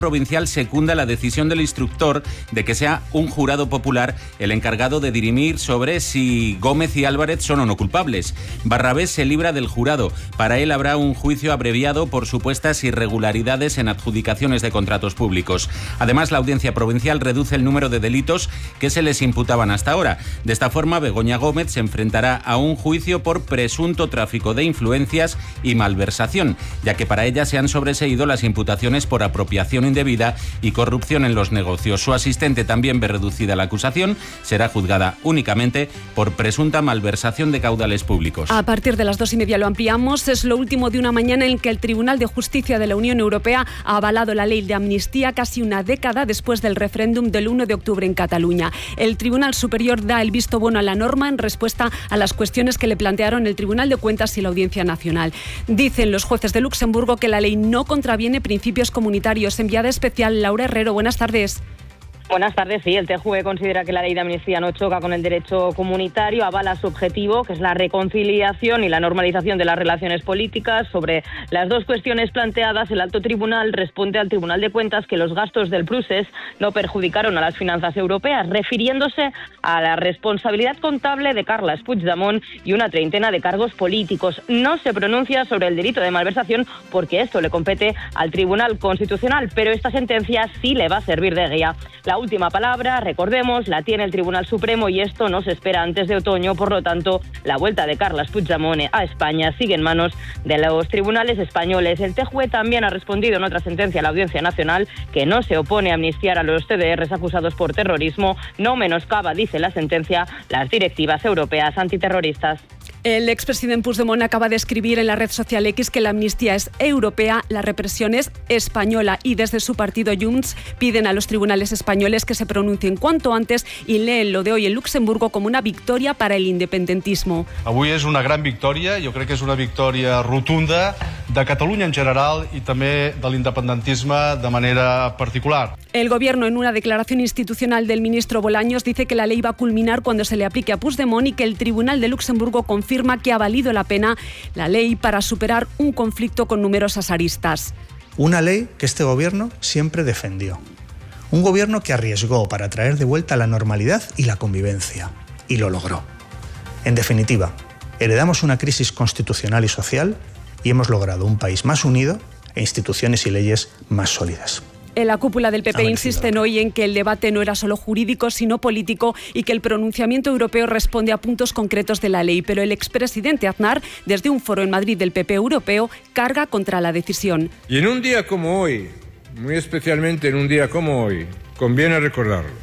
provincial secunda la decisión del instructor de que sea un jurado popular el encargado de dirimir sobre si Gómez y Álvarez son o no culpables. Barrabés se libra del jurado. Para él habrá un juicio abreviado por supuestas irregularidades en adjudicaciones de contratos públicos. Además, la Audiencia Provincial reduce el número de delitos que se les imputaban hasta ahora. De esta forma, Begoña Gómez se enfrentará a un juicio por presunto tráfico de influencias y malversación, ya que para ella se han sobreseído las imputaciones por apropiación indebida y corrupción en los negocios. Su asistente también ve reducida la acusación, será juzgada únicamente por presunta malversación de caudales públicos. A partir de las 2:30 lo ampliamos. Es lo último de una mañana en que el Tribunal de Justicia de la Unión Europea ha avalado la ley de amnistía casi una década después del referéndum del 1 de octubre en Cataluña. El Tribunal Superior da el visto bueno a la norma en respuesta a las cuestiones que le plantearon el Tribunal de Cuentas y la Audiencia Nacional. Dicen los jueces de Luxemburgo que la ley no contraviene principios comunitarios. Enviada especial Laura Herrero, buenas tardes. Buenas tardes. Sí, el TJUE considera que la ley de amnistía no choca con el derecho comunitario, avala su objetivo, que es la reconciliación y la normalización de las relaciones políticas. Sobre las dos cuestiones planteadas, el alto tribunal responde al Tribunal de Cuentas que los gastos del Prusés no perjudicaron a las finanzas europeas, refiriéndose a la responsabilidad contable de Carles Puigdemont y una treintena de cargos políticos. No se pronuncia sobre el delito de malversación porque esto le compete al Tribunal Constitucional, pero esta sentencia sí le va a servir de guía. La última palabra, recordemos, la tiene el Tribunal Supremo y esto no se espera antes de otoño. Por lo tanto, la vuelta de Carles Puigdemont a España sigue en manos de los tribunales españoles. El TJUE también ha respondido en otra sentencia a la Audiencia Nacional que no se opone a amnistiar a los CDRs acusados por terrorismo. No menoscaba, dice la sentencia, las directivas europeas antiterroristas. El expresidente Puigdemont acaba de escribir en la red social X que la amnistía es europea, la represión es española, y desde su partido Junts piden a los tribunales españoles que se pronuncien cuanto antes y leen lo de hoy en Luxemburgo como una victòria para el independentismo. Avui és una gran victòria, jo crec que és una victòria rotunda de Catalunya en general y també de l'independentisme de manera particular. El gobierno, en una declaración institucional del ministro Bolaños, dice que la ley va a culminar cuando se le aplique a Puigdemont y que el Tribunal de Luxemburgo confirma que ha valido la pena la ley para superar un conflicto con numerosas aristas. Una ley que este gobierno siempre defendió. Un gobierno que arriesgó para traer de vuelta la normalidad y la convivencia. Y lo logró. En definitiva, heredamos una crisis constitucional y social y hemos logrado un país más unido e instituciones y leyes más sólidas. En la cúpula del PP insisten hoy en que el debate no era solo jurídico, sino político y que el pronunciamiento europeo responde a puntos concretos de la ley. Pero el expresidente Aznar, desde un foro en Madrid del PP europeo, carga contra la decisión. Y en un día como hoy, muy especialmente en un día como hoy, conviene recordarlo.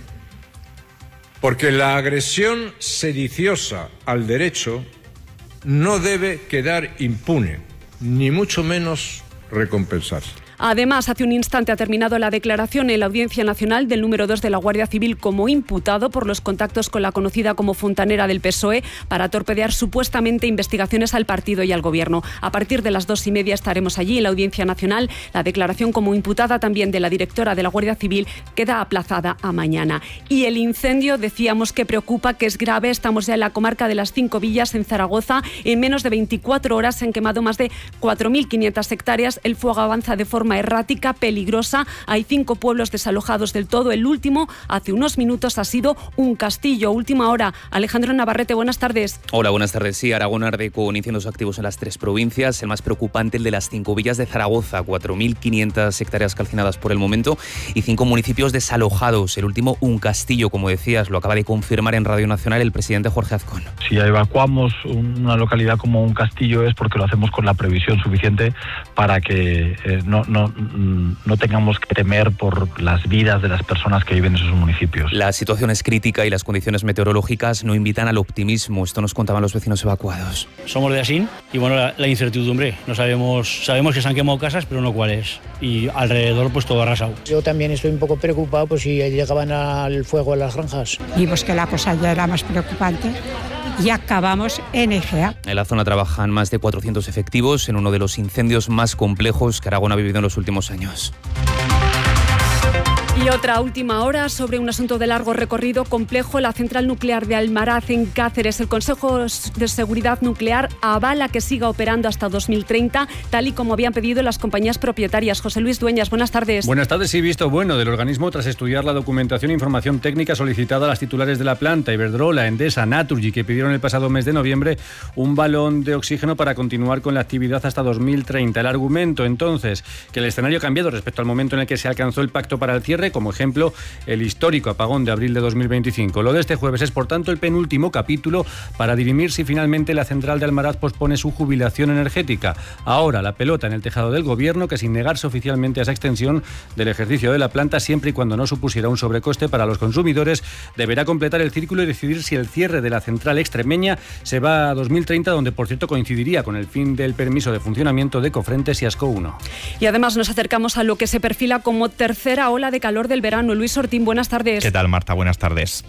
Porque la agresión sediciosa al derecho no debe quedar impune, ni mucho menos recompensarse. Además, hace un instante ha terminado la declaración en la Audiencia Nacional del número 2 de la Guardia Civil como imputado por los contactos con la conocida como fontanera del PSOE para torpedear supuestamente investigaciones al partido y al gobierno. A partir de las 2:30 estaremos allí en la Audiencia Nacional. La declaración como imputada también de la directora de la Guardia Civil queda aplazada a mañana. Y el incendio, decíamos que preocupa, que es grave. Estamos ya en la comarca de las 5 Villas, en Zaragoza. En menos de 24 horas se han quemado más de 4.500 hectáreas. El fuego avanza de forma errática, peligrosa. Hay 5 pueblos desalojados del todo. El último, hace unos minutos, ha sido un castillo. Última hora. Alejandro Navarrete, buenas tardes. Hola, buenas tardes. Sí, Aragón arde con incendios activos en las 3 provincias. El más preocupante, el de las 5 Villas de Zaragoza. 4.500 hectáreas calcinadas por el momento y 5 municipios desalojados. El último, un castillo, como decías, lo acaba de confirmar en Radio Nacional el presidente Jorge Azcón. Si evacuamos una localidad como un castillo es porque lo hacemos con la previsión suficiente para que no tengamos que temer por las vidas de las personas que viven en esos municipios. La situación es crítica y las condiciones meteorológicas no invitan al optimismo. Esto nos contaban los vecinos evacuados. Somos de Asín y bueno, la incertidumbre. No sabemos que se han quemado casas, pero no cuáles. Y alrededor pues todo arrasado. Yo también estoy un poco preocupado pues si llegaban al fuego en las granjas. Y pues que la cosa ya era más preocupante. Y acabamos en Egea. En la zona trabajan más de 400 efectivos en uno de los incendios más complejos que Aragón ha vivido en los últimos años. Y otra última hora sobre un asunto de largo recorrido complejo. La central nuclear de Almaraz en Cáceres. El Consejo de Seguridad Nuclear avala que siga operando hasta 2030, tal y como habían pedido las compañías propietarias. José Luis Dueñas, buenas tardes. Buenas tardes. Sí, visto bueno del organismo tras estudiar la documentación e información técnica solicitada a las titulares de la planta, Iberdrola, Endesa, Naturgy, que pidieron el pasado mes de noviembre un balón de oxígeno para continuar con la actividad hasta 2030. El argumento, entonces, que el escenario ha cambiado respecto al momento en el que se alcanzó el pacto para el cierre, como ejemplo el histórico apagón de abril de 2025. Lo de este jueves es, por tanto, el penúltimo capítulo para dirimir si finalmente la central de Almaraz pospone su jubilación energética. Ahora la pelota en el tejado del gobierno, que sin negarse oficialmente a esa extensión del ejercicio de la planta, siempre y cuando no supusiera un sobrecoste para los consumidores, deberá completar el círculo y decidir si el cierre de la central extremeña se va a 2030, donde por cierto coincidiría con el fin del permiso de funcionamiento de Cofrentes y Asco 1. Y además nos acercamos a lo que se perfila como tercera ola de calor del verano. Luis Ortín, buenas tardes. ¿Qué tal, Marta? Buenas tardes.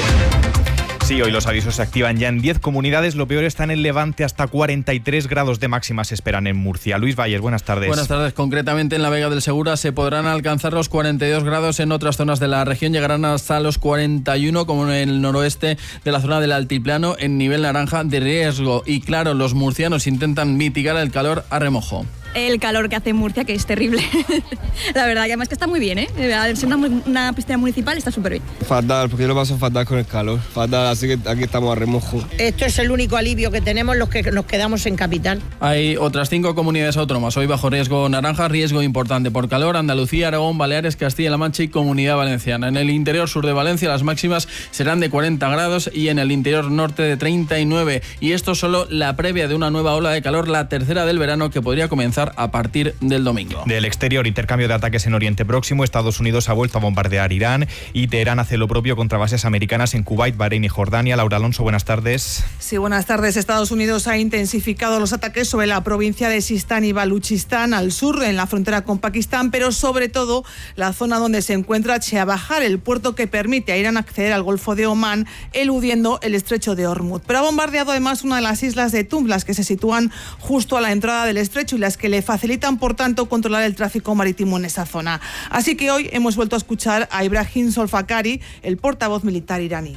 Sí, hoy los avisos se activan ya en 10 comunidades. Lo peor está en el Levante, hasta 43 grados de máxima se esperan en Murcia. Luis Valles, buenas tardes. Buenas tardes. Concretamente en la Vega del Segura se podrán alcanzar los 42 grados. En otras zonas de la región llegarán hasta los 41, como en el noroeste de la zona del altiplano, en nivel naranja de riesgo. Y claro, los murcianos intentan mitigar el calor a remojo. El calor que hace en Murcia, que es terrible. La verdad, que además que está muy bien, ¿eh? Al ser una piscina municipal está súper bien. Fatal, porque yo lo paso fatal con el calor. Fatal, así que aquí estamos a remojo. Esto es el único alivio que tenemos los que nos quedamos en capital. Hay otras 5 comunidades autónomas hoy bajo riesgo naranja, riesgo importante por calor: Andalucía, Aragón, Baleares, Castilla-La Mancha y Comunidad Valenciana. En el interior sur de Valencia las máximas serán de 40 grados y en el interior norte de 39. Y esto solo la previa de una nueva ola de calor, la tercera del verano, que podría comenzar a partir del domingo. Del exterior, intercambio de ataques en Oriente Próximo. Estados Unidos ha vuelto a bombardear Irán y Teherán hace lo propio contra bases americanas en Kuwait, Bahrein y Jordania. Laura Alonso, buenas tardes. Sí, buenas tardes. Estados Unidos ha intensificado los ataques sobre la provincia de Sistán y Baluchistán, al sur, en la frontera con Pakistán, pero sobre todo la zona donde se encuentra Chabahar, el puerto que permite a Irán acceder al Golfo de Omán, eludiendo el estrecho de Hormuz. Pero ha bombardeado además una de las islas de Tum, las que se sitúan justo a la entrada del estrecho y las que le facilitan, por tanto, controlar el tráfico marítimo en esa zona. Así que hoy hemos vuelto a escuchar a Ibrahim Solfakari, el portavoz militar iraní,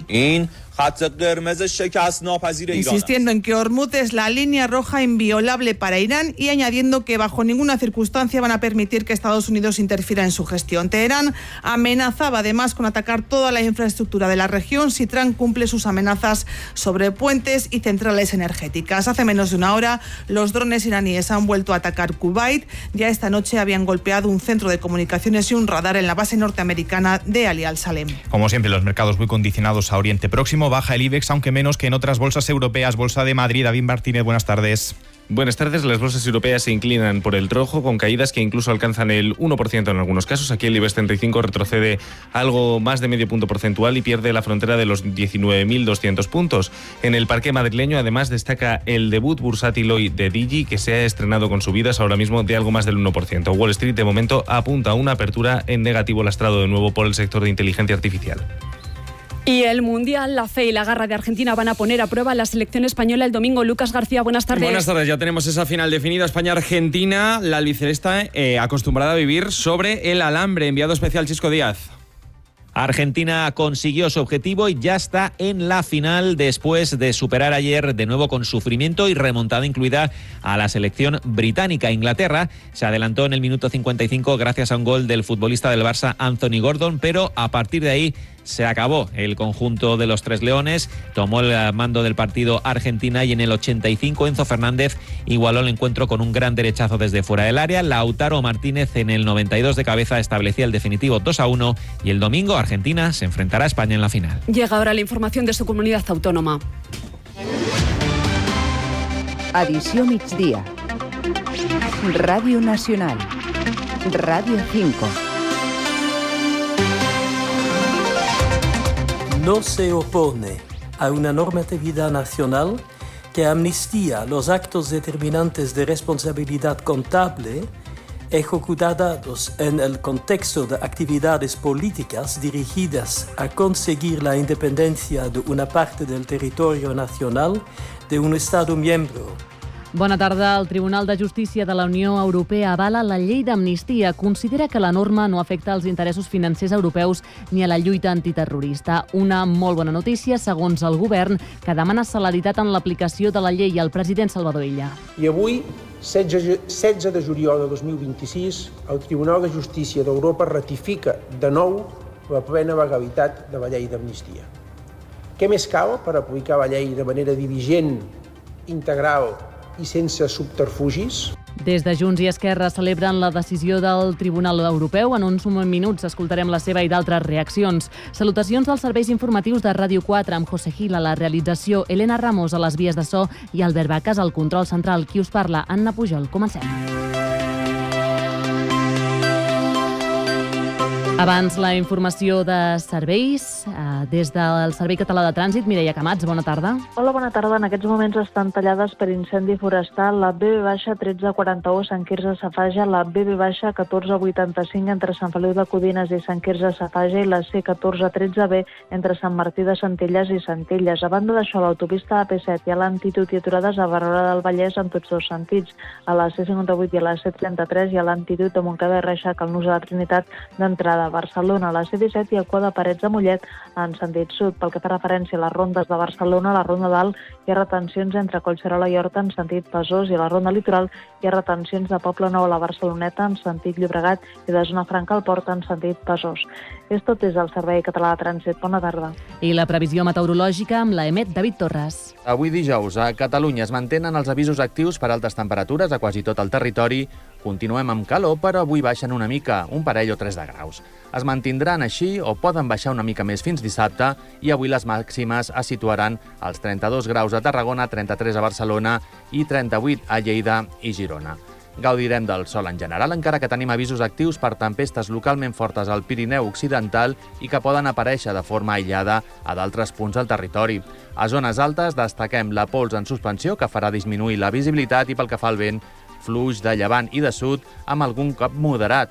insistiendo en que Hormuz es la línea roja inviolable para Irán y añadiendo que bajo ninguna circunstancia van a permitir que Estados Unidos interfiera en su gestión. Teherán amenazaba además con atacar toda la infraestructura de la región si Trump cumple sus amenazas sobre puentes y centrales energéticas. Hace menos de una hora los drones iraníes han vuelto a atacar Kuwait. Ya esta noche habían golpeado un centro de comunicaciones y un radar en la base norteamericana de Ali al-Salem. Como siempre, los mercados muy condicionados a Oriente Próximo. Baja el IBEX, aunque menos que en otras bolsas europeas. Bolsa de Madrid, David Martínez, buenas tardes. Buenas tardes. Las bolsas europeas se inclinan por el rojo, con caídas que incluso alcanzan el 1% en algunos casos. Aquí el IBEX 35 retrocede algo más de medio punto porcentual y pierde la frontera de los 19.200 puntos. En el parqué madrileño, además, destaca el debut bursátil hoy de Digi, que se ha estrenado con subidas ahora mismo de algo más del 1%. Wall Street, de momento, apunta a una apertura en negativo, lastrado de nuevo por el sector de inteligencia artificial. Y el Mundial, la fe y la garra de Argentina van a poner a prueba la selección española el domingo. Lucas García, buenas tardes. Buenas tardes, ya tenemos esa final definida, España-Argentina. La albiceleste acostumbrada a vivir sobre el alambre. Enviado especial Chisco Díaz. Argentina consiguió su objetivo y ya está en la final después de superar ayer de nuevo con sufrimiento y remontada incluida a la selección británica. Inglaterra se adelantó en el minuto 55 gracias a un gol del futbolista del Barça Anthony Gordon, pero a partir de ahí se acabó. El conjunto de los Tres Leones tomó el mando del partido Argentina y en el 85 Enzo Fernández igualó el encuentro con un gran derechazo desde fuera del área. Lautaro Martínez en el 92 de cabeza establecía el definitivo 2-1 y el domingo Argentina se enfrentará a España en la final. Llega ahora la información de su comunidad autónoma. Edició migdia. Radio Nacional. Radio 5. No se opone a una normatividad nacional que amnistía los actos determinantes de responsabilidad contable ejecutados en el contexto de actividades políticas dirigidas a conseguir la independencia de una parte del territorio nacional de un Estado miembro, Bona tarda. El Tribunal de Justícia de la Unió Europea avala la llei d'amnistia. Considera que la norma no afecta als interessos financers europeus ni a la lluita antiterrorista. Una molt bona notícia, segons el govern, que demana celeritat en l'aplicació de la llei. El president Salvador Illa. I avui, 16 de juliol de 2026, el Tribunal de Justícia d'Europa ratifica de nou la plena legalitat de la llei d'amnistia. Què més cal per aplicar la llei de manera diligent, integral i sense subterfugis? Des de Junts i Esquerra celebren la decisió del Tribunal Europeu. En uns minuts escoltarem la seva i d'altres reaccions. Salutacions dels serveis informatius de Ràdio 4 amb José Gil a la realització, Elena Ramos a les vies de so i Albert Bacas al control central. Qui us parla? Anna Pujol. Comencem. Abans la informació de serveis. Des del Servei Català de Trànsit, Mireia Camats, bona tarda. Hola, bona tarda. En aquests moments estan tallades per incendi forestal la BB-1341 Sant Quirze Safaja, la BB-1485 entre Sant Feliu de Codines i Sant Quirze Safaja i la C1413B entre Sant Martí de Centelles i Centelles. A banda d'això, l'autopista AP7 hi ha lentitud i aturades a Barberà del Vallès en tots dos sentits. A la C58 i a la C33 hi ha lentitud a Montcada i Reixac al nus de la Trinitat d'entrada a Barcelona. A la C17 hi ha cua de Parets de Mollet en sentit sud. Pel que fa referència a les rondes de Barcelona, a la Ronda d'Alt hi ha retencions entre Collserola i Horta en sentit Besòs i a la Ronda Litoral hi ha retencions de Poble Nou a la Barceloneta en sentit Llobregat i de Zona Franca al Port en sentit Besòs. És tot des del Servei Català de Trànsit. Bona tarda. I la previsió meteorològica amb la EMET David Torres. Avui dijous a Catalunya es mantenen els avisos actius per altes temperatures a quasi tot el territori. Continuem amb calor, però avui baixen una mica, un parell o 3 de graus. Es mantindran així o poden baixar una mica més fins dissabte i avui les màximes es situaran als 32 graus a Tarragona, 33 a Barcelona i 38 a Lleida i Girona. Gaudirem del sol en general, encara que tenim avisos actius per tempestes localment fortes al Pirineu Occidental i que poden aparèixer de forma aïllada a d'altres punts del territori. A zones altes destaquem la pols en suspensió, que farà disminuir la visibilitat, i pel que fa al vent, fluix de llevant i de sud amb algun cop moderat.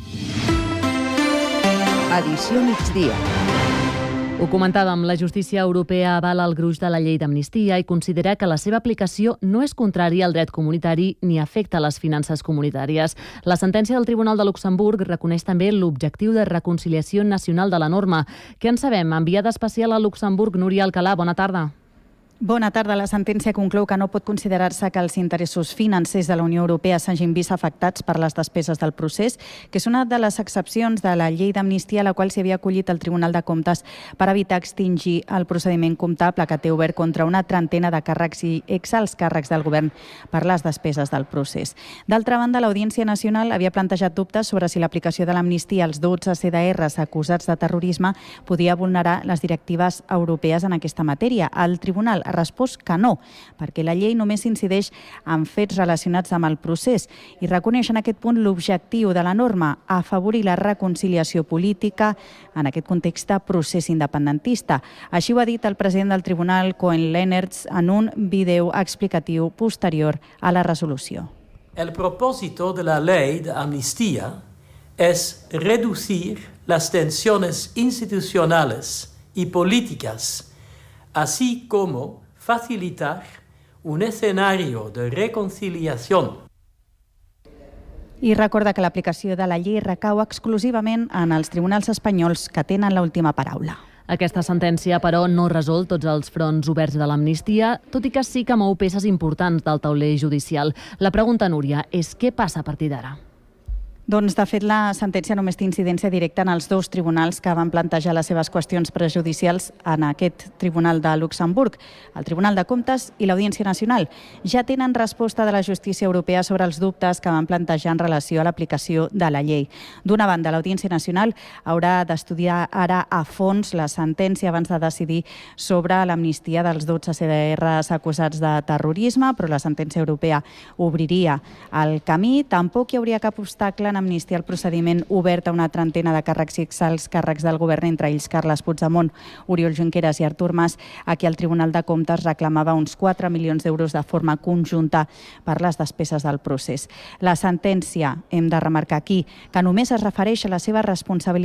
Edició migdia. Ho comentàvem, la justícia europea avala el gruix de la llei d'amnistia i considera que la seva aplicació no és contrària al dret comunitari ni afecta les finances comunitàries. La sentència del Tribunal de Luxemburg reconeix també l'objectiu de reconciliació nacional de la norma. Què en sabem? Enviada especial a Luxemburg, Núria Alcalà, bona tarda. Bona tarda. La sentència conclou que no pot considerar-se que els interessos financers de la Unió Europea s'hagin vist afectats per les despeses del procés, que és una de les excepcions de la llei d'amnistia a la qual s'hi havia acollit el Tribunal de Comptes per evitar extingir el procediment comptable que té obert contra una trentena de càrrecs i exalts càrrecs del govern per les despeses del procés. D'altra banda, l'Audiència Nacional havia plantejat dubtes sobre si l'aplicació de l'amnistia als 12 CDRs acusats de terrorisme podia vulnerar les directives europees en aquesta matèria. El Tribunal ha respost que no, perquè la llei només incideix en fets relacionats amb el procés i reconeix en aquest punt l'objectiu de la norma, afavorir la reconciliació política en aquest context de procés independentista. Així ho ha dit el president del Tribunal, Koen Lenaerts, en un vídeo explicatiu posterior a la resolució. El propósito de la ley de amnistía es reducir las tensiones institucionales y políticas, así como facilitar un escenario de reconciliación. I recorda que l'aplicació de la llei recau exclusivament en els tribunals espanyols que tenen l'última paraula. Aquesta sentència, però, no resol tots els fronts oberts de l'amnistia, tot i que sí que mou peces importants del tauler judicial. La pregunta, Núria, és què passa a partir d'ara? Doncs, de fet, la sentència només té incidència directa en els dos tribunals que van plantejar les seves qüestions prejudicials en aquest Tribunal de Luxemburg, el Tribunal de Comptes i l'Audiència Nacional. Ja tenen resposta de la justícia europea sobre els dubtes que van plantejar en relació a l'aplicació de la llei. D'una banda, l'Audiència Nacional haurà d'estudiar ara a fons la sentència abans de decidir sobre l'amnistia dels 12 CDRs acusats de terrorisme, però la sentència europea obriria el camí. Tampoc hi hauria cap obstacle en amnistiar el procediment obert a una trentena de càrrecs i exalts càrrecs del govern, entre ells Carles Puigdemont, Oriol Junqueras i Artur Mas, a qui el Tribunal de Comptes reclamava uns 4 milions d'euros de forma conjunta per les despeses del procés. La sentència, hem de remarcar aquí, que només es refereix a la seva responsabilitat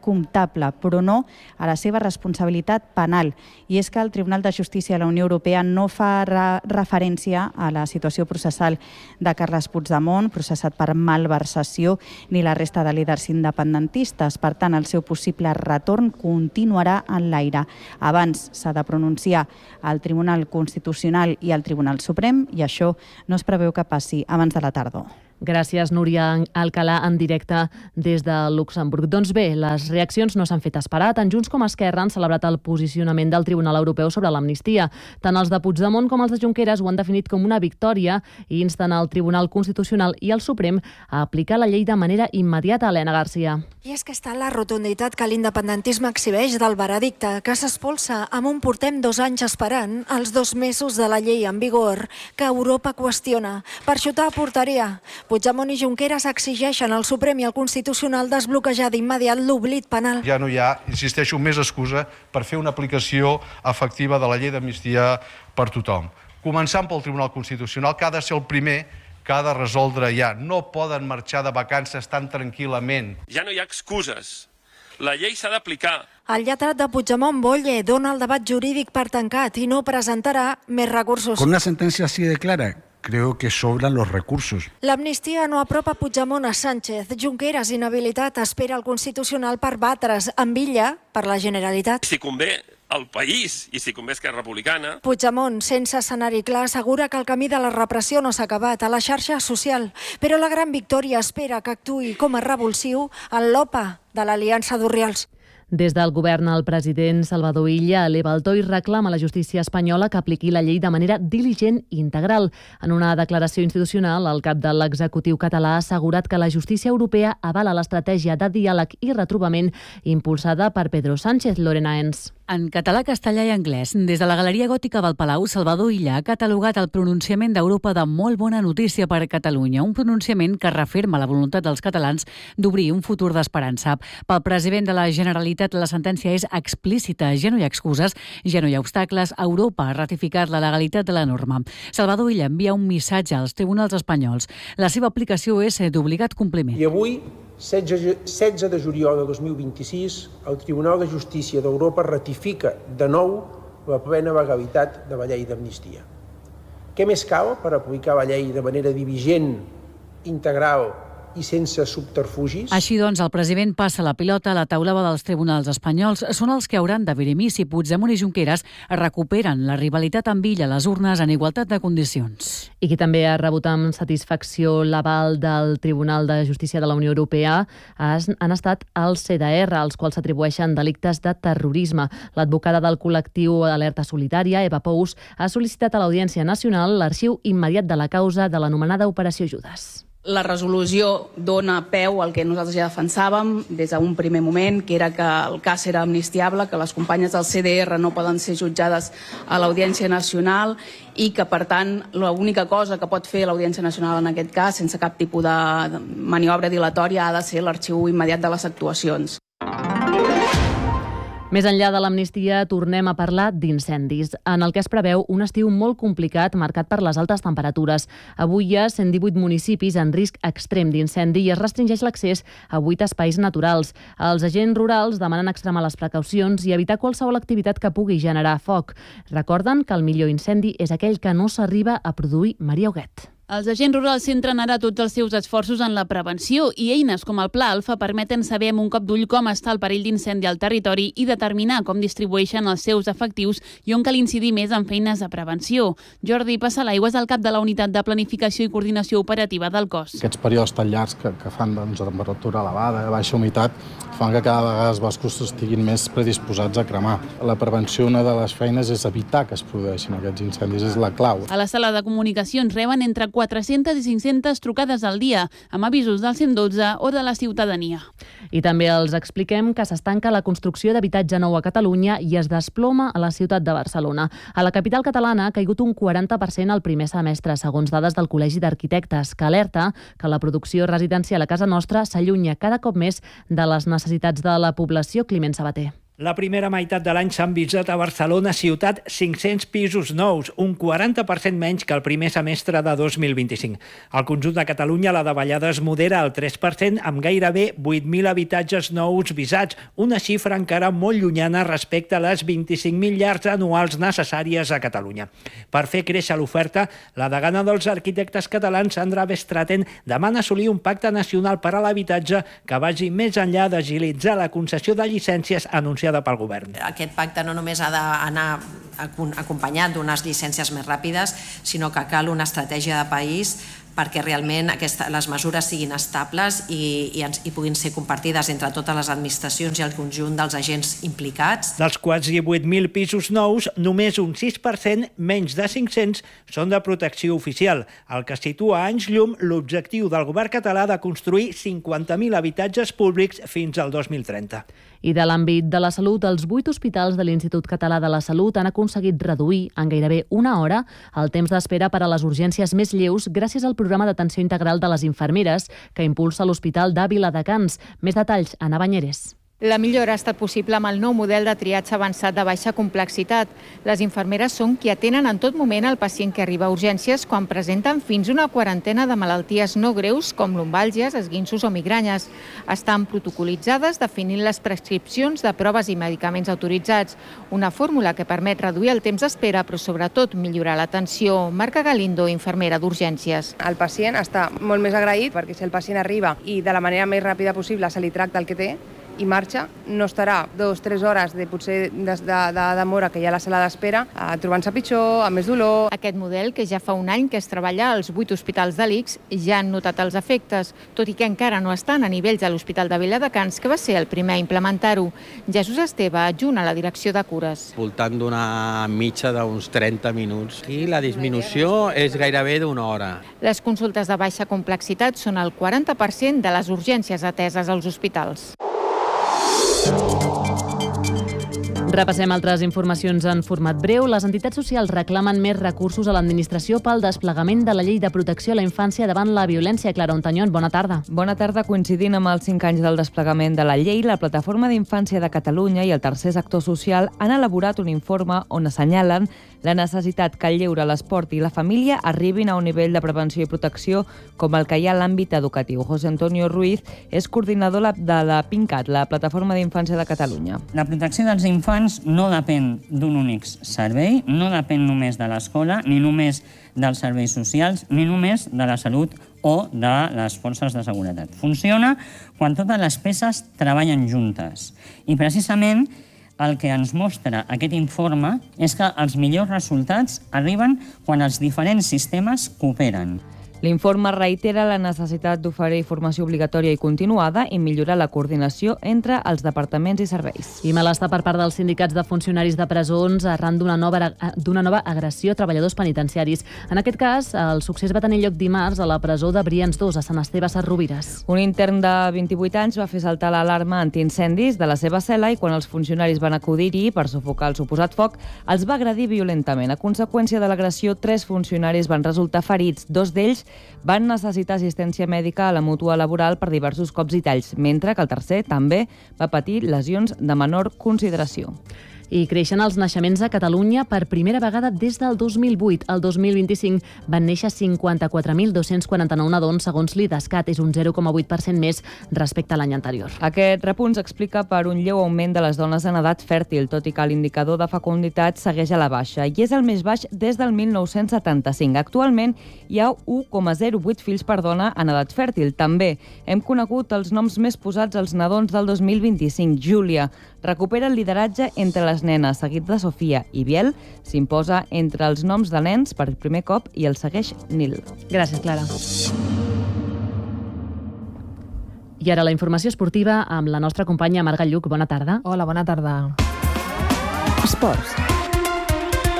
comptable, però no a la seva responsabilitat penal. I és que el Tribunal de Justícia de la Unió Europea no fa referència a la situació processal de Carles Puigdemont, processat per malversació, ni la resta de líders independentistes. Per tant, el seu possible retorn continuarà en l'aire. Abans s'ha de pronunciar al Tribunal Constitucional i al Tribunal Suprem, i això no es preveu que passi abans de la tardor. Gràcies, Núria Alcalà, en directe des de Luxemburg. Doncs bé, les reaccions no s'han fet esperar. Tant Junts com Esquerra han celebrat el posicionament del Tribunal Europeu sobre l'amnistia. Tant els de Puigdemont com els de Junqueras ho han definit com una victòria i insten al Tribunal Constitucional i al Suprem a aplicar la llei de manera immediata. Helena Garcia. I és que està la rotunditat que l'independentisme exhibeix del veredicte, que s'espolsa amb un portem 2 anys esperant els 2 mesos de la llei en vigor, que Europa qüestiona. Per xutar a porteria, Puigdemont i Junqueras exigeixen al Suprem i al Constitucional desbloquejar d'immediat l'oblit penal. Ja no hi ha, insisteixo, més excusa per fer una aplicació efectiva de la llei d'amnistia per tothom. Començant pel Tribunal Constitucional, que ha de ser el primer que ha de resoldre ja. No poden marxar de vacances tan tranquil·lament. Ja no hi ha excuses. La llei s'ha d'aplicar. El lletrat de Puigdemont, Boye, dona el debat jurídic per tancat i no presentarà més recursos. Con una sentencia así de clara, creo que sobran los recursos. L'amnistia no apropa Puigdemont a Sánchez. Junqueras, inhabilitat, espera el Constitucional per batre's amb illa per la Generalitat. Si convé al país i si convé Esquerra Republicana. Puigdemont, sense escenari clar, assegura que el camí de la repressió no s'ha acabat a la xarxa social, però la gran victòria espera que actuï com a revulsiu en l'OPA de l'Aliança d'Orriols. Des del govern, el president Salvador Illa eleva el to i reclama a la justícia espanyola que apliqui la llei de manera diligent i integral. En una declaració institucional, el cap de l'executiu català ha assegurat que la justícia europea avala l'estratègia de diàleg i retrobament impulsada per Pedro Sánchez. Lorena Ens. En català, castellà i anglès, des de la Galeria Gòtica del Palau, Salvador Illa ha catalogat el pronunciament d'Europa de molt bona notícia per a Catalunya, un pronunciament que referma la voluntat dels catalans d'obrir un futur d'esperança. Pel president de la Generalitat, la sentència és explícita, ja no hi ha excuses, ja no hi ha obstacles, Europa ha ratificat la legalitat de la norma. Salvador Illa envia un missatge als tribunals espanyols. La seva aplicació és d'obligat compliment. I avui, 16 de juliol de 2026, el Tribunal de Justícia d'Europa ratifica de nou la plena legalitat de la llei d'amnistia. Què més cal per aplicar la llei de manera diligent, integral i sense subterfugis? Així doncs, el president passa la pilota a la taulada dels tribunals espanyols. Són els que hauran de dirimir si Puigdemont i Junqueras recuperen la rivalitat amb Illa a les urnes en igualtat de condicions. I qui també ha rebut amb satisfacció l'aval del Tribunal de Justícia de la Unió Europea han estat els CDR, als quals s'atribueixen delictes de terrorisme. L'advocada del col·lectiu Alerta Solidària, Eva Pous, ha sol·licitat a l'Audiència Nacional l'arxiu immediat de la causa de l'anomenada Operació Judes. La resolució dona peu al que nosaltres ja defensàvem des d'un primer moment, que era que el cas era amnistiable, que les companyes del CDR no poden ser jutjades a l'Audiència Nacional i que, per tant, l'única cosa que pot fer l'Audiència Nacional en aquest cas, sense cap tipus de maniobra dilatòria, ha de ser l'arxiu immediat de les actuacions. Més enllà de l'amnistia, tornem a parlar d'incendis, en el que es preveu un estiu molt complicat marcat per les altes temperatures. Avui hi ha 118 municipis en risc extrem d'incendi i es restringeix l'accés a 8 espais naturals. Els agents rurals demanen extremar les precaucions i evitar qualsevol activitat que pugui generar foc. Recorden que el millor incendi és aquell que no s'arriba a produir. Maria Huguet. Els agents rurals centren ara tots els seus esforços en la prevenció i eines com el Pla Alfa permeten saber amb un cop d'ull com està el perill d'incendi al territori i determinar com distribueixen els seus efectius i on cal incidir més en feines de prevenció. Jordi Passalaigua és el cap de la Unitat de Planificació i Coordinació Operativa del cos. Aquests períodes tan llargs que fan temperatura elevada, baixa humitat, fan que cada vegada els boscos estiguin més predisposats a cremar. La prevenció, una de les feines és evitar que es produeixin aquests incendis, és la clau. A la sala de comunicacions reben entre 400 i 500 trucades al dia, amb avisos del 112 o de la ciutadania. I també els expliquem que s'estanca la construcció d'habitatge nou a Catalunya i es desploma a la ciutat de Barcelona. A la capital catalana ha caigut un 40% al primer semestre, segons dades del Col·legi d'Arquitectes, que alerta que la producció residencial a casa nostra s'allunya cada cop més de les necessitats de la població. Climent Sabater. La primera meitat de l'any s'han visat a Barcelona ciutat 500 pisos nous, un 40% menys que el primer semestre de 2025. Al conjunt de Catalunya la davallada es modera al 3%, amb gairebé 8.000 habitatges nous visats, una xifra encara molt llunyana respecte a les 25.000 llars anuals necessàries a Catalunya. Per fer créixer l'oferta, la degana dels arquitectes catalans, Sandra Bestraten, demana assolir un pacte nacional per a l'habitatge que vagi més enllà d'agilitzar la concessió de llicències anunciada pel govern. Aquest pacte no només ha d'anar acompanyat d'unes llicències més ràpides, sinó que cal una estratègia de país perquè realment les mesures siguin estables i puguin ser compartides entre totes les administracions i el conjunt dels agents implicats. Dels quasi 8.000 pisos nous, només un 6%, menys de 500, són de protecció oficial, el que situa a anys llum l'objectiu del govern català de construir 50.000 habitatges públics fins al 2030. I de l'àmbit de la salut, els 8 hospitals de l'Institut Català de la Salut han aconseguit reduir en gairebé una hora el temps d'espera per a les urgències més lleus gràcies al programa d'atenció integral de les infermeres que impulsa l'Hospital de Viladecans. Més detalls, Anna Banyeres. La millora ha estat possible amb el nou model de triatge avançat de baixa complexitat. Les infermeres són qui atenen en tot moment el pacient que arriba a urgències quan presenten fins una quarantena de malalties no greus com lumbàlgies, esguinços o migranyes. Estan protocolitzades definint les prescripcions de proves i medicaments autoritzats. Una fórmula que permet reduir el temps d'espera però sobretot millorar l'atenció. Marca Galindo, infermera d'urgències. El pacient està molt més agraït perquè si el pacient arriba i de la manera més ràpida possible se li tracta el que té i marxa, no estarà 2-3 hores de demora que hi ha a la sala d'espera, trobant-se pitjor, amb més dolor. Aquest model, que ja fa un any que es treballa als 8 hospitals de l'ICS, ja han notat els efectes, tot i que encara no estan a nivells a l'Hospital de Viladecans, que va ser el primer a implementar-ho. Jesús Esteve, adjunt a la direcció de cures. Voltant d'una mitja d'uns 30 minuts. I la disminució és gairebé d'una hora. Les consultes de baixa complexitat són el 40% de les urgències ateses als hospitals. Repassem altres informacions en format breu. Les entitats socials reclamen més recursos a l'administració pel desplegament de la llei de protecció a la infància davant la violència. Clara Ontañón, bona tarda. Bona tarda. Coincidint amb els 5 anys del desplegament de la llei, la Plataforma d'Infància de Catalunya i el tercer sector social han elaborat un informe on assenyalen la necessitat que el lleure, l'esport i la família arribin a un nivell de prevenció i protecció com el que hi ha a l'àmbit educatiu. José Antonio Ruiz és coordinador de la PINCAT, la Plataforma d'Infància de Catalunya. La protecció dels infants no depèn d'un únic servei, no depèn només de l'escola, ni només dels serveis socials, ni només de la salut o de les forces de seguretat. Funciona quan totes les peces treballen juntes. I precisament el que ens mostra aquest informe és que els millors resultats arriben quan els diferents sistemes cooperen. L'informe reitera la necessitat d'oferir formació obligatòria i continuada i millorar la coordinació entre els departaments i serveis. I malestar per part dels sindicats de funcionaris de presons arran d'una nova agressió a treballadors penitenciaris. En aquest cas, el succés va tenir lloc dimarts a la presó de Brians 2, a Sant Esteve Sesrovires. Un intern de 28 anys va fer saltar l'alarma antiincendis de la seva cel·la i quan els funcionaris van acudir-hi per sufocar el suposat foc, els va agredir violentament. A conseqüència de l'agressió, 3 funcionaris van resultar ferits. 2 d'ells van necessitar assistència mèdica a la mútua laboral per diversos cops i talls, mentre que el tercer també va patir lesions de menor consideració. I creixen els naixements a Catalunya per primera vegada des del 2008. El 2025 van néixer 54.249 nadons, segons l'IDESCAT. És un 0,8% més respecte a l'any anterior. Aquest repunt s'explica per un lleu augment de les dones en edat fèrtil, tot i que l'indicador de fecunditat segueix a la baixa, i és el més baix des del 1975. Actualment hi ha 1,08 fills per dona en edat fèrtil. També hem conegut els noms més posats als nadons del 2025. Júlia recupera el lideratge entre les nenes, seguit de Sofia, i Biel s'imposa entre els noms de nens per primer cop i el segueix Nil. Gràcies, Clara. I ara la informació esportiva amb la nostra companya Marga Lluc. Bona tarda. Hola, bona tarda. Esports.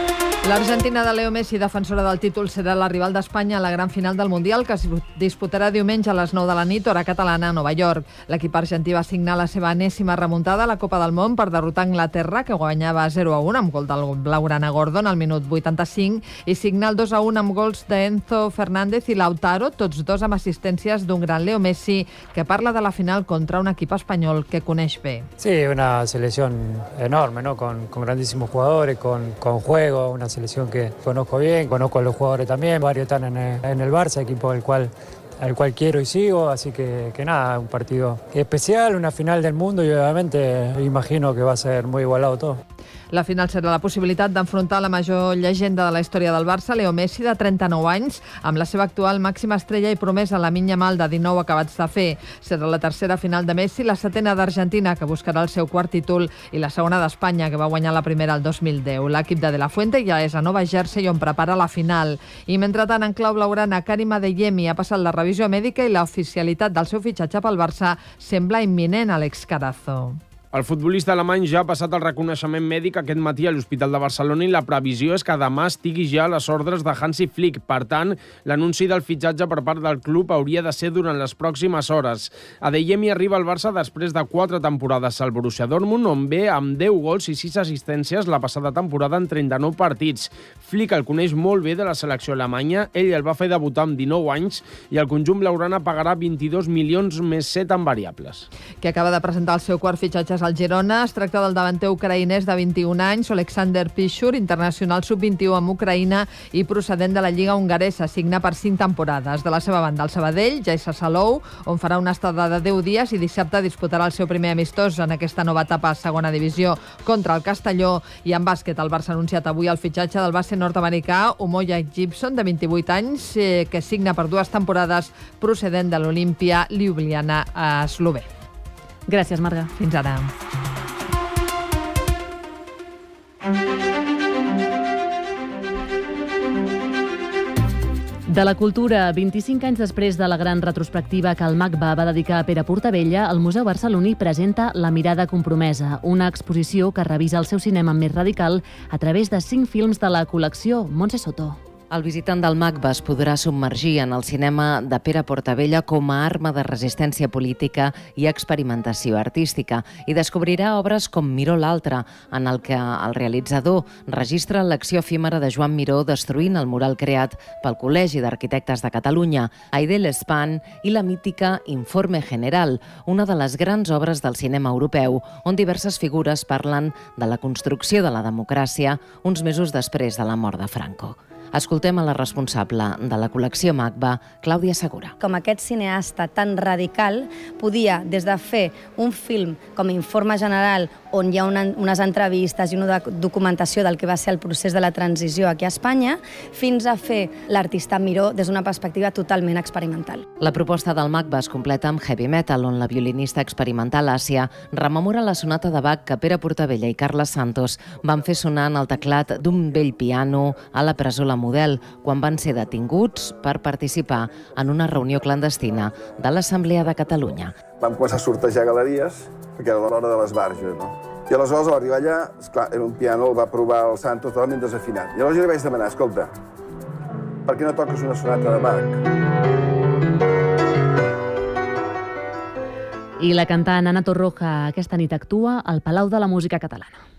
L'Argentina de Leo Messi, defensora del títol, serà la rival d'Espanya a la gran final del Mundial, que es disputarà diumenge a les 9 de la nit, hora catalana, a Nova York. L'equip argentí va signar la seva enèsima remuntada a la Copa del Món per derrotar Anglaterra, que guanyava 0-1 amb gol del blaugrana Gordon al minut 85, i signar el 2-1 amb gols d'Enzo Fernández i Lautaro, tots dos amb assistències d'un gran Leo Messi, que parla de la final contra un equip espanyol que coneix bé. Sí, una selección enorme, ¿no? Con grandísimos jugadores, con juego, una selección que conozco bien, conozco a los jugadores también, varios están en el Barça, equipo al cual quiero y sigo, así que nada, un partido especial, una final del mundo y obviamente imagino que va a ser muy igualado todo. La final serà la possibilitat d'enfrontar la major llegenda de la història del Barça, Leo Messi, de 39 anys, amb la seva actual màxima estrella i promesa, Lamine Yamal, de 19 acabats de fer. Serà la tercera final de Messi, la setena d'Argentina, que buscarà el seu quart títol, i la segona d'Espanya, que va guanyar la primera el 2010. L'equip de la Fuente ja és a Nova Jersey, on prepara la final. I mentrestant, en clau blaugrana, Karim Adeyemi ha passat la revisió mèdica i l'oficialitat del seu fitxatge pel Barça sembla imminent, Àlex Carazo. El futbolista alemany ja ha passat el reconeixement mèdic aquest matí a l'Hospital de Barcelona i la previsió és que demà estigui ja a les ordres de Hansi Flick. Per tant, l'anunci del fitxatge per part del club hauria de ser durant les pròximes hores. Adeyemi arriba al Barça després de 4 temporades al Borussia Dortmund, on ve amb 10 gols i 6 assistències la passada temporada en 39 partits. Flick el coneix molt bé de la selecció alemanya. Ell el va fer debutar amb 19 anys i el conjunt blaugrana pagarà 22 milions més 7 en variables. Que acaba de presentar el seu quart fitxatge al Girona. Es tracta del davanter ucraïnès de 21 anys, Oleksandr Pichur, internacional sub-21 amb Ucraïna i procedent de la Lliga hongaresa. Signa per 5 temporades. De la seva banda, el Sabadell ja és a Salou, on farà una estada de 10 dies i dissabte disputarà el seu primer amistós en aquesta nova etapa a segona divisió contra el Castelló. I en bàsquet, el Barça ha anunciat avui el fitxatge del base nord-americà Umoja Gibson, de 28 anys, que signa per 2 temporades procedent de l'Olimpia Ljubljana a Eslové. Gràcies, Marga. Fins ara. De la cultura, 25 anys després de la gran retrospectiva que el MACBA va dedicar a Pere Portabella, el Museu Barceloní presenta La mirada compromesa, una exposició que revisa el seu cinema més radical a través de 5 films de la col·lecció Montse Soto. El visitant del MACBA es podrà submergir en el cinema de Pere Portabella com a arma de resistència política i experimentació artística i descobrirà obres com Miró l'altre, en el que el realitzador registra l'acció efímera de Joan Miró destruint el mural creat pel Col·legi d'Arquitectes de Catalunya, Aide l'Espan i la mítica Informe General, una de les grans obres del cinema europeu, on diverses figures parlen de la construcció de la democràcia uns mesos després de la mort de Franco. Escoltem a la responsable de la col·lecció MACBA, Clàudia Segura. Com aquest cineasta tan radical podia, des de fer un film com Informe General, on hi ha unes entrevistes i una documentació del que va ser el procés de la transició aquí a Espanya, fins a fer l'artista Miró des d'una perspectiva totalment experimental. La proposta del MACBA es completa amb Heavy Metal, on la violinista experimental Àsia rememora la sonata de Bach que Pere Portabella i Carles Santos van fer sonar en el teclat d'un vell piano a la presó La Model, quan van ser detinguts per participar en una reunió clandestina de l'Assemblea de Catalunya. Vam començar a sortejar galeries, perquè era l'hora de l'esbarge, no? I aleshores, a l'arribar allà, esclar, era un piano, el va provar el Santos totalment desafinat. I aleshores jo li vaig demanar, escolta, per què no toques una sonata de Bach? I la cantant Ana Torroja aquesta nit actua al Palau de la Música Catalana.